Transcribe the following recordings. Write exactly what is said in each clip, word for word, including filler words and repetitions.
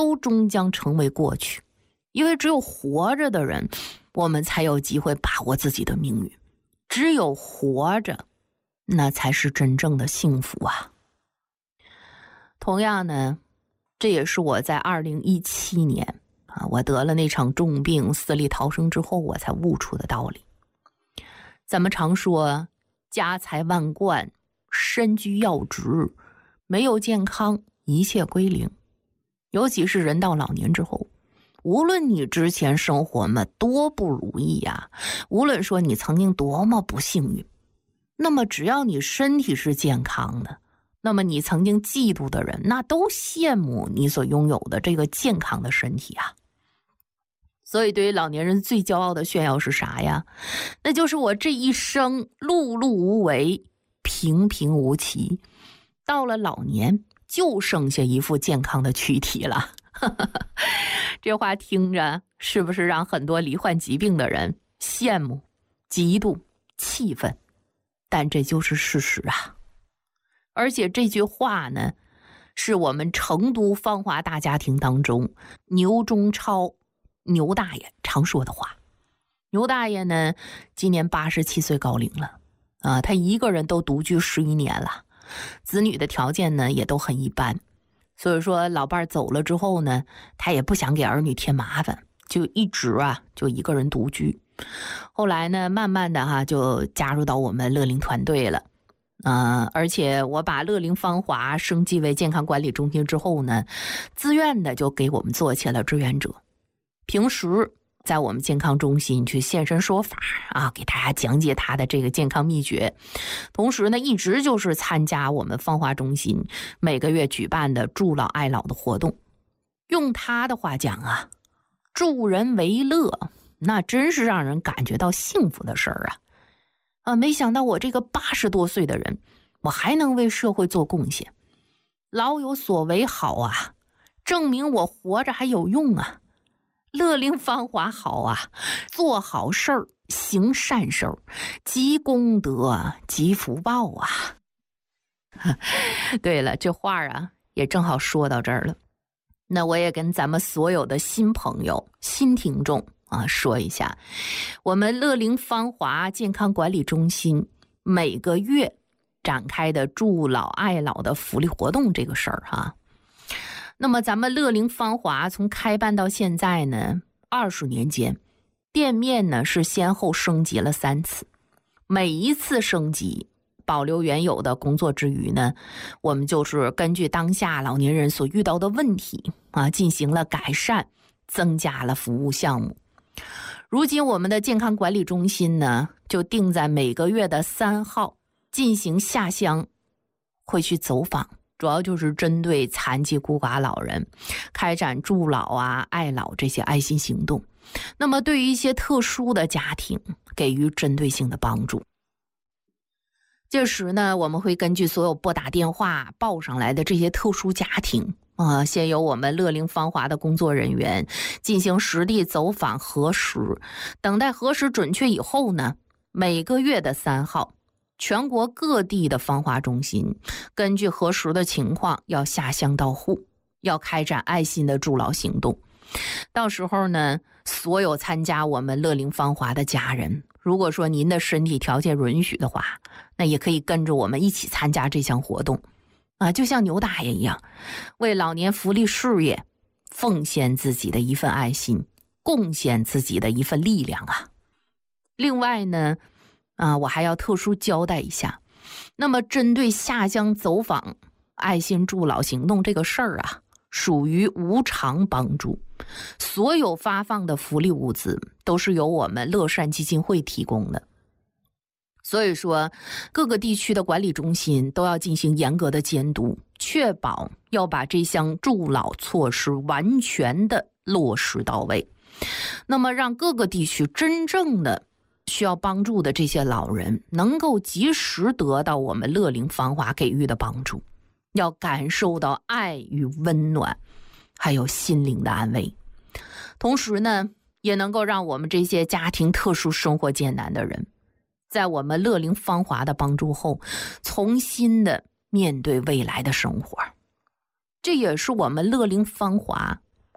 都终将成为过去。因为只有活着的人，我们才有机会把握自己的命运。只有活着，那才是真正的幸福啊。同样呢，这也是我在二零一七年啊，我得了那场重病，死里逃生之后，我才悟出的道理。咱们常说家财万贯，身居要职，没有健康，一切归零。尤其是人到老年之后，无论你之前生活嘛多不如意呀、啊，无论说你曾经多么不幸运，那么只要你身体是健康的，那么你曾经嫉妒的人，那都羡慕你所拥有的这个健康的身体啊。所以对于老年人最骄傲的炫耀是啥呀？那就是我这一生碌碌无为，平平无奇，到了老年就剩下一副健康的躯体了。这话听着是不是让很多罹患疾病的人羡慕、嫉妒、气愤？但这就是事实啊。而且这句话呢，是我们成都芳华大家庭当中牛中超牛大爷常说的话。牛大爷呢，今年八十七岁高龄了啊，他一个人都独居十一年了，子女的条件呢也都很一般。所以说老伴走了之后呢，他也不想给儿女添麻烦，就一直啊就一个人独居。后来呢，慢慢的哈就加入到我们乐龄团队了。呃，而且我把乐龄芳华升级为健康管理中心之后呢，自愿的就给我们做起了志愿者。平时在我们健康中心去现身说法啊，给大家讲解他的这个健康秘诀。同时呢，一直就是参加我们芳华中心每个月举办的助老爱老的活动。用他的话讲啊，助人为乐，那真是让人感觉到幸福的事儿啊。啊，没想到我这个八十多岁的人，我还能为社会做贡献。老有所为好啊，证明我活着还有用啊。乐龄芳华好啊，做好事儿，行善事儿，积功德，积福报啊。对了，这话啊也正好说到这儿了。那我也跟咱们所有的新朋友、新听众啊说一下，我们乐龄芳华健康管理中心每个月展开的助老爱老的福利活动这个事儿哈。那么咱们乐龄芳华从开办到现在呢，二十年间，店面呢是先后升级了三次，每一次升级保留原有的工作之余呢，我们就是根据当下老年人所遇到的问题啊，进行了改善，增加了服务项目。如今我们的健康管理中心呢，就定在每个月的三号进行下乡会去走访，主要就是针对残疾孤寡老人开展助老啊、爱老这些爱心行动。那么对于一些特殊的家庭给予针对性的帮助。这时呢，我们会根据所有拨打电话报上来的这些特殊家庭啊、呃，先由我们乐龄芳华的工作人员进行实地走访核实，等待核实准确以后呢，每个月的三号，全国各地的芳华中心根据核实的情况要下乡到户，要开展爱心的助老行动。到时候呢，所有参加我们乐龄芳华的家人，如果说您的身体条件允许的话，那也可以跟着我们一起参加这项活动啊，就像牛大爷一样，为老年福利事业奉献自己的一份爱心，贡献自己的一份力量啊。另外呢，啊，我还要特殊交代一下，那么针对下乡走访爱心助老行动这个事儿啊，属于无偿帮助，所有发放的福利物资都是由我们乐善基金会提供的。所以说各个地区的管理中心都要进行严格的监督，确保要把这项助老措施完全的落实到位，那么让各个地区真正的需要帮助的这些老人能够及时得到我们乐龄芳华给予的帮助，要感受到爱与温暖，还有心灵的安慰。同时呢，也能够让我们这些家庭特殊生活艰难的人，在我们乐龄芳华的帮助后，重新的面对未来的生活。这也是我们乐龄芳华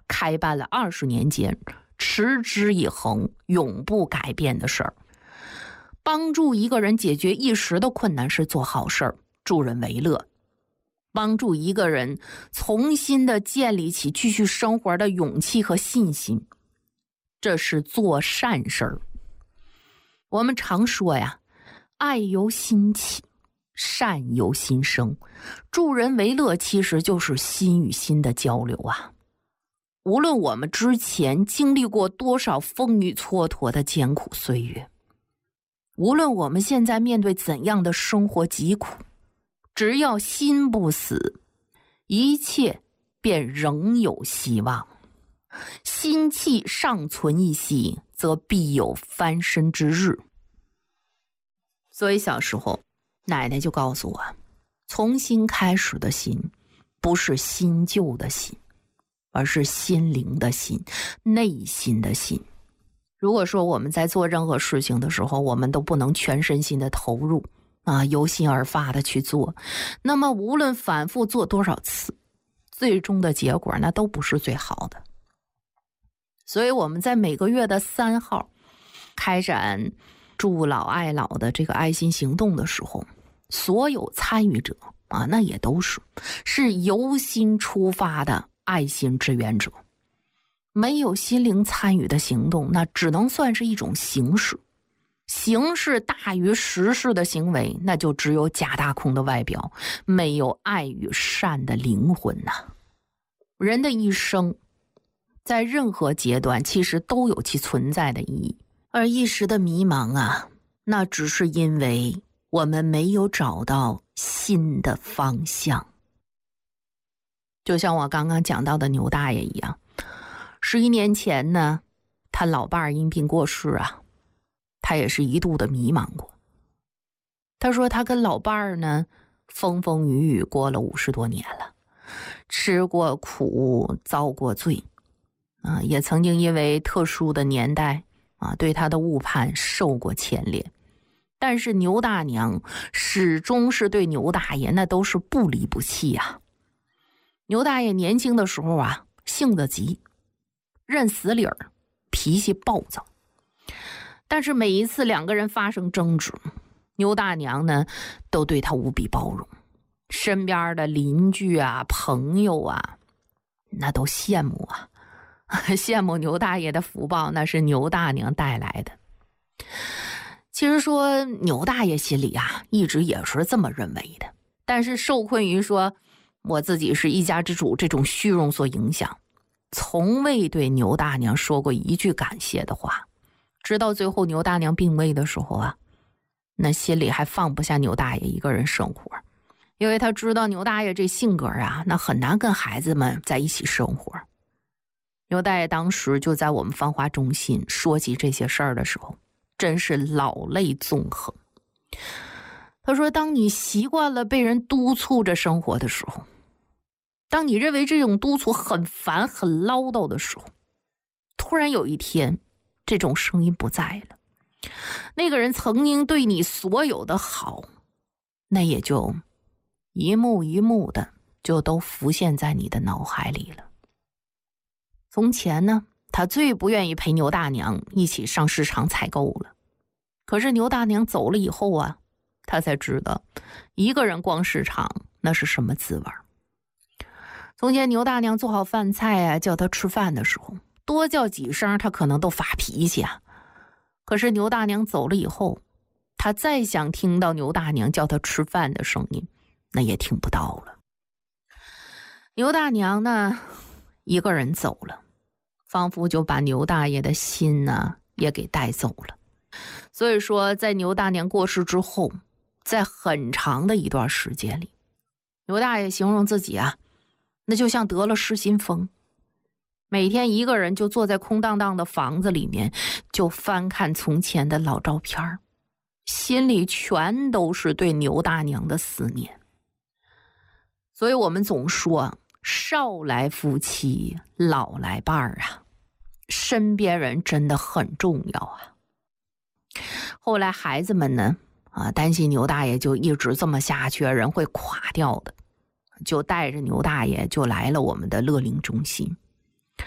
开办了二十年间持之以恒永不改变的事儿。帮助一个人解决一时的困难是做好事儿，助人为乐；帮助一个人重新的建立起继续生活的勇气和信心，这是做善事儿。我们常说呀，爱由心起，善由心生，助人为乐其实就是心与心的交流啊。无论我们之前经历过多少风雨蹉跎的艰苦岁月，无论我们现在面对怎样的生活疾苦，只要心不死，一切便仍有希望。心气尚存一息，则必有翻身之日。所以小时候奶奶就告诉我，从心开始的心不是新旧的心，而是心灵的心，内心的心。如果说我们在做任何事情的时候，我们都不能全身心的投入啊，由心而发的去做，那么无论反复做多少次，最终的结果那都不是最好的。所以我们在每个月的三号开展助老爱老的这个爱心行动的时候，所有参与者啊，那也都是是由心出发的爱心志愿者。没有心灵参与的行动，那只能算是一种形式。形式大于实事的行为，那就只有假大空的外表，没有爱与善的灵魂呐、啊。人的一生在任何阶段其实都有其存在的意义，而一时的迷茫啊，那只是因为我们没有找到新的方向。就像我刚刚讲到的牛大爷一样，十一年前呢，他老伴儿因病过世啊，他也是一度的迷茫过。他说他跟老伴儿呢风风雨雨过了五十多年了，吃过苦，遭过罪啊，也曾经因为特殊的年代啊，对他的误判受过牵连。但是牛大娘始终是对牛大爷那都是不离不弃啊。牛大爷年轻的时候啊，性子急，认死理儿，脾气暴躁。但是每一次两个人发生争执，牛大娘呢都对他无比包容，身边的邻居啊朋友啊那都羡慕啊，羡慕牛大爷的福报，那是牛大娘带来的。其实说牛大爷心里啊一直也是这么认为的，但是受困于说我自己是一家之主这种虚荣所影响，从未对牛大娘说过一句感谢的话。直到最后牛大娘病危的时候啊，那心里还放不下牛大爷一个人生活，因为他知道牛大爷这性格啊，那很难跟孩子们在一起生活。牛大爷当时就在我们芳华中心说起这些事儿的时候，真是老泪纵横。他说，当你习惯了被人督促着生活的时候，当你认为这种督促很烦很唠叨的时候，突然有一天这种声音不在了，那个人曾经对你所有的好，那也就一幕一幕的就都浮现在你的脑海里了。从前呢，他最不愿意陪牛大娘一起上市场采购了，可是牛大娘走了以后啊，他才知道一个人逛市场那是什么滋味。从前牛大娘做好饭菜啊，叫他吃饭的时候，多叫几声他可能都发脾气啊。可是牛大娘走了以后，他再想听到牛大娘叫他吃饭的声音，那也听不到了。牛大娘呢一个人走了，仿佛就把牛大爷的心呢也给带走了。所以说在牛大娘过世之后，在很长的一段时间里，牛大爷形容自己啊，那就像得了失心疯，每天一个人就坐在空荡荡的房子里面，就翻看从前的老照片，心里全都是对牛大娘的思念。所以我们总说少来夫妻老来伴儿啊，身边人真的很重要啊。后来孩子们呢啊，担心牛大爷就一直这么下去，人会垮掉的，就带着牛大爷就来了我们的乐龄中心。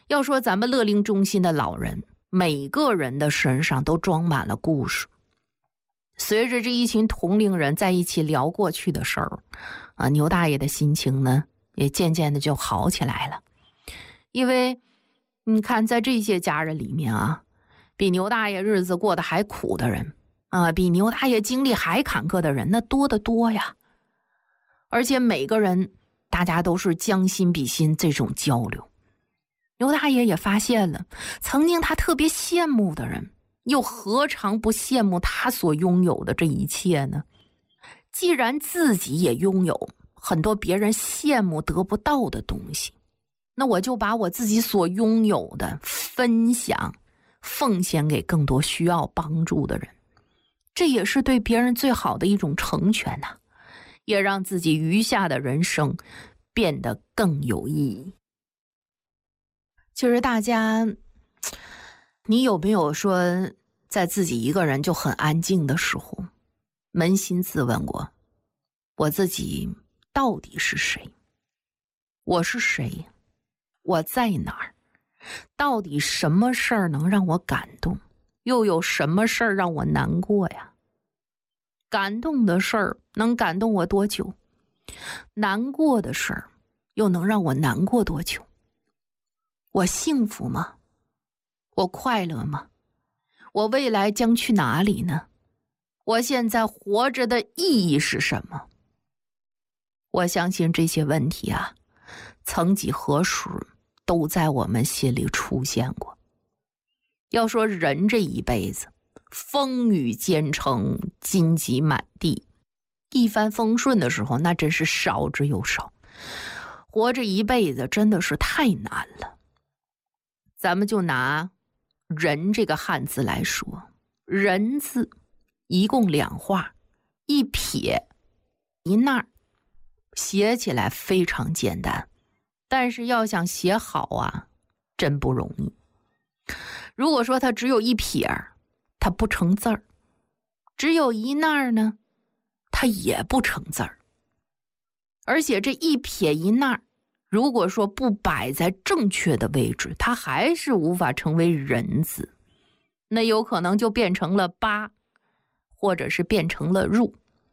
要说咱们乐龄中心的老人，每个人的身上都装满了故事。随着这一群同龄人在一起聊过去的事儿，啊，牛大爷的心情呢，也渐渐的就好起来了。因为你看，在这些家人里面啊，比牛大爷日子过得还苦的人啊，比牛大爷经历还坎坷的人，那多得多呀。而且每个人，大家都是将心比心这种交流。牛大爷也发现了，曾经他特别羡慕的人，又何尝不羡慕他所拥有的这一切呢？既然自己也拥有很多别人羡慕得不到的东西，那我就把我自己所拥有的分享、奉献给更多需要帮助的人，这也是对别人最好的一种成全呐、啊，也让自己余下的人生变得更有意义。其实大家，你有没有说在自己一个人就很安静的时候，扪心自问过，我自己到底是谁？我是谁？我在哪儿？到底什么事儿能让我感动？又有什么事儿让我难过呀？感动的事儿能感动我多久？难过的事儿又能让我难过多久？我幸福吗？我快乐吗？我未来将去哪里呢？我现在活着的意义是什么？我相信这些问题啊，曾几何时都在我们心里出现过。要说人这一辈子，风雨兼程，荆棘满地，一帆风顺的时候那真是少之又少。活着一辈子真的是太难了。咱们就拿人这个汉字来说，人字一共两画，一撇一捺，写起来非常简单，但是要想写好啊，真不容易。如果说它只有一撇，它不成字儿；只有一捺呢，它也不成字儿。而且这一撇一捺，如果说不摆在正确的位置，它还是无法成为人字，那有可能就变成了八，或者是变成了入。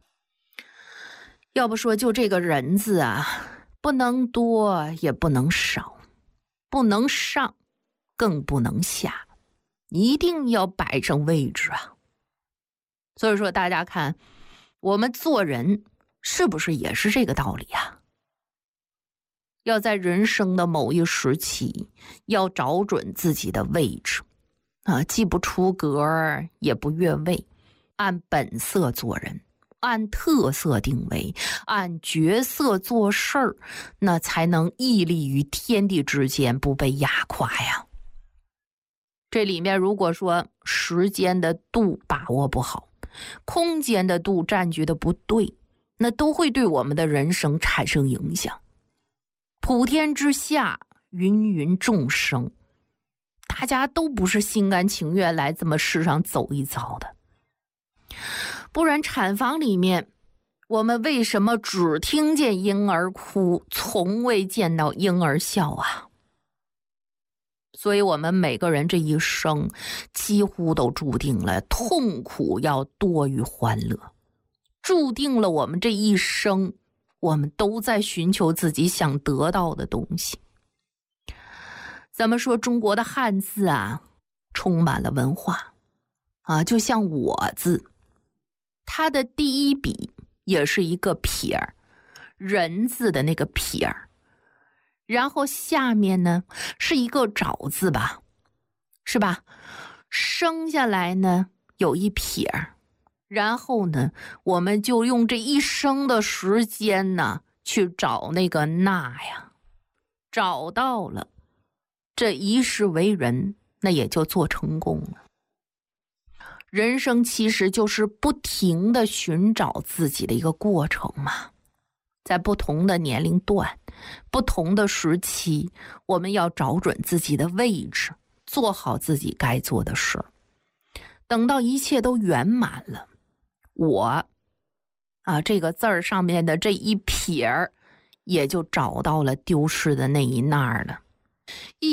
要不说就这个人字啊，不能多也不能少，不能上更不能下，一定要摆正位置啊。所以说大家看，我们做人是不是也是这个道理啊？要在人生的某一时期，要找准自己的位置啊，既不出格也不越位，按本色做人，按特色定位，按角色做事儿，那才能屹立于天地之间，不被压垮呀。这里面如果说时间的度把握不好，空间的度占据的不对，那都会对我们的人生产生影响。普天之下，芸芸众生，大家都不是心甘情愿来这么世上走一遭的。不然产房里面，我们为什么只听见婴儿哭，从未见到婴儿笑啊？所以我们每个人这一生几乎都注定了痛苦要多于欢乐，注定了我们这一生我们都在寻求自己想得到的东西。咱们说中国的汉字啊，充满了文化啊，就像我字，它的第一笔也是一个撇儿，人字的那个撇儿，然后下面呢是一个爪字吧，是吧？生下来呢有一撇儿，然后呢我们就用这一生的时间呢去找那个那呀，找到了，这一世为人，那也就做成功了。人生其实就是不停的寻找自己的一个过程嘛，在不同的年龄段，不同的时期，我们要找准自己的位置，做好自己该做的事。等到一切都圆满了，我啊这个字儿上面的这一撇儿也就找到了丢失的那一捺了。一